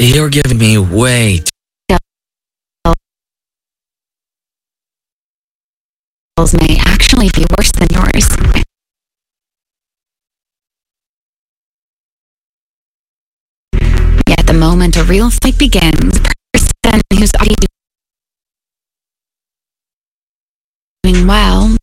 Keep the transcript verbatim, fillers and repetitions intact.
You're giving me way too may actually be worse than yours. Yet the moment a real fight begins, the person who's already doing well